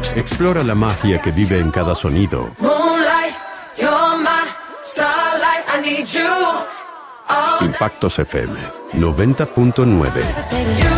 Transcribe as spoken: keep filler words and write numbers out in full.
Explora la magia que vive en cada sonido. Moonlight, you're my starlight, I need you. Oh, Impactos F M noventa punto nueve. you